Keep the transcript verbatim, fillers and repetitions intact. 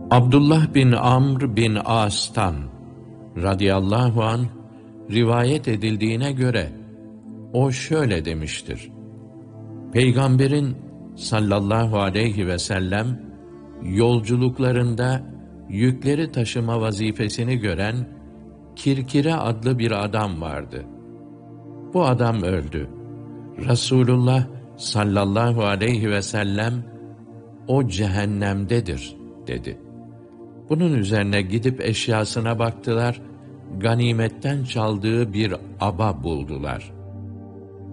Abdullah bin Amr bin As'tan radıyallahu anh rivayet edildiğine göre o şöyle demiştir: Peygamberin sallallahu aleyhi ve sellem yolculuklarında yükleri taşıma vazifesini gören Kirkire adlı bir adam vardı. Bu adam öldü. Resulullah sallallahu aleyhi ve sellem o cehennemdedir dedi. Bunun üzerine gidip eşyasına baktılar, ganimetten çaldığı bir aba buldular.